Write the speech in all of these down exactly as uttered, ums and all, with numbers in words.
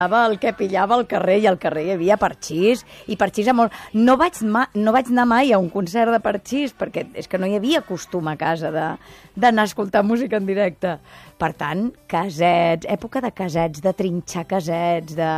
el que pillava al carrer, i al carrer hi havia Parchís, i Parchís a molt... No vaig, ma... no vaig anar mai a un concert de Parchís, perquè és que no hi havia costum a casa d'anar a escoltar música en directe. Per tant, casets, època de casets, de trinxar casets, de...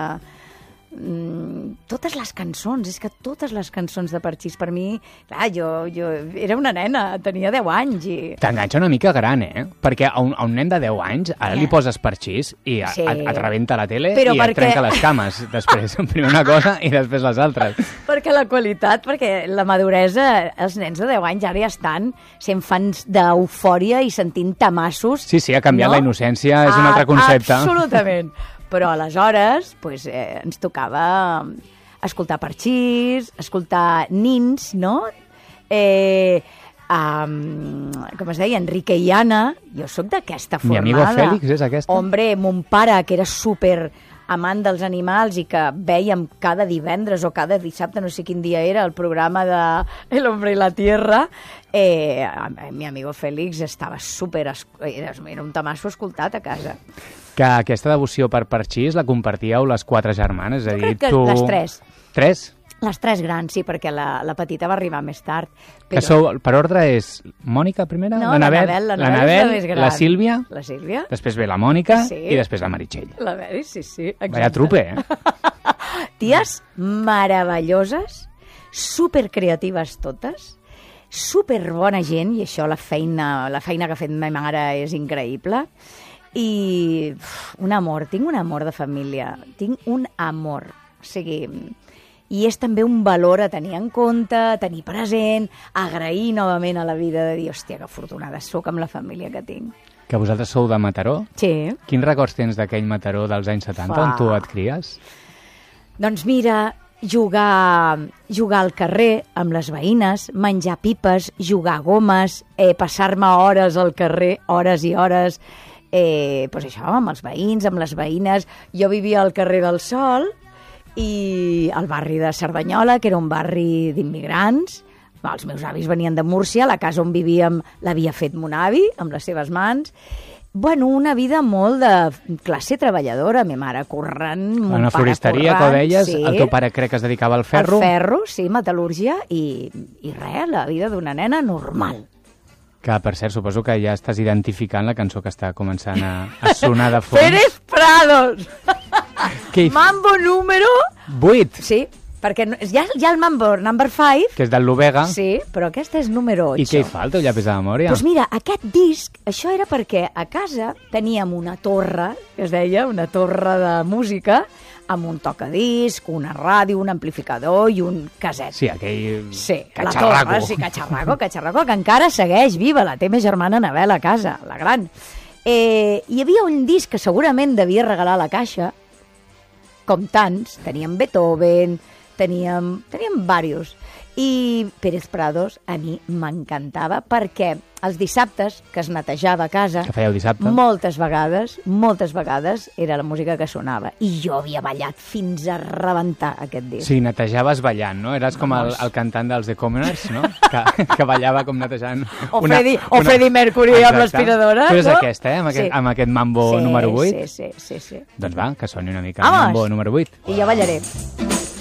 Mm, totes les cançons, és que totes les cançons de Parchís, per mi, clar, jo, jo era una nena, tenia deu anys i... T'enganxa una mica gran, eh? Perquè a un, a un nen de deu anys ara eh. li poses Parchís i a, sí. et, et rebenta la tele Però i perquè... et trenca les cames després, primer una cosa i després les altres. Perquè la qualitat, perquè la maduresa, els nens de deu anys ara ja estan sent fans d'eufòria i sentint tamassos. Sí, sí, ha canviat no? la innocència, és un altre concepte. Absolutament. Però aleshores pues, eh, ens tocava escoltar Parchís, escoltar nins, no? Eh, um, com es deia, Enrique i Anna. Jo sóc d'aquesta formada. Mi amigo Félix és aquesta? Hombre, mon pare, que era súper amant dels animals i que vèiem cada divendres o cada dissabte, no sé quin dia era, el programa de El hombre i la tierra, eh, mi amigo Félix estava súper... Era un tamasso escoltat a casa. Que aquesta devoció per Parchís la compartíeu les quatre germanes? És a dir, crec que tu... les tres. Tres? Les tres grans, sí, perquè la, la petita va arribar més tard. Però... Que sou, per ordre és Mònica primera? No, l'Anabel, l'Anabel és la més gran. La Sílvia? La Sílvia. Després ve la Mònica sí. i després la Meritxell. La Meri, sí, sí. Exacte. Vaya trupe, eh? Ties meravelloses, supercreatives totes, superbona gent, i això la feina, la feina que ha fet ma mare és increïble. I uf, un amor, tinc un amor de família, tinc un amor, o sigui, i és també un valor a tenir en compte, a tenir present, agrair novament a la vida de dir, hòstia, que afortunada soc amb la família que tinc. Que vosaltres sou de Mataró? Sí. Quins records tens d'aquell Mataró dels anys setanta, Fa. on tu et cries? Doncs mira, jugar, jugar al carrer amb les veïnes, menjar pipes, jugar a gomes, eh, passar-me hores al carrer, hores i hores, Eh, pues això, amb els veïns, amb les veïnes. Jo vivia al carrer del Sol i al barri de Cerdanyola, que era un barri d'immigrants. Els meus avis venien de Múrcia, la casa on vivíem l'havia fet mon avi, amb les seves mans. Bueno, una vida molt de classe treballadora, ma mare currant, mon Una pare floristeria, currant. que deies, sí. El teu pare crec que es dedicava al ferro. Al ferro, sí, metal·lúrgia, i, i res, la vida d'una nena normal. Que, per cert, suposo que ja estàs identificant la cançó que està començant a, a sonar de fons. Pérez Prados! Hi... Mambo número... vuit! Sí, perquè hi ha, hi ha el Mambo number cinc. Que és del Lubega. Sí, però aquest és número ocho. I què hi fa, el teu llapis de memòria? Doncs pues mira, aquest disc, això era perquè a casa teníem una torre, que es deia, una torre de música, amb un tocadisc, una ràdio, un amplificador i un caset. Sí, aquell sí, catxarraco. La torre, sí, catxarraco, catxarraco, que encara segueix viva, la té meva germana Anabel a casa, la gran. Eh, hi havia un disc que segurament devia regalar a la caixa, com tants, teníem Beethoven, teníem, teníem diversos. I Pérez Prados a mi m'encantava perquè els dissabtes, que es netejava a casa, que fèieu dissabte, moltes vegades, moltes vegades era la música que sonava. I jo havia ballat fins a rebentar aquest disc. Sí, netejaves ballant, no? Eres com el, el cantant dels The Commoners, no? Que, que ballava com netejant... O una, Freddie, una... o Freddie Mercury Exacte. amb l'aspiradora. Tu és no? aquesta, eh? Amb aquest, sí. amb aquest mambo sí, número vuit. Sí, sí, sí, sí. Doncs va, que soni una mica Vamos. el mambo número vuit. I jo ballaré.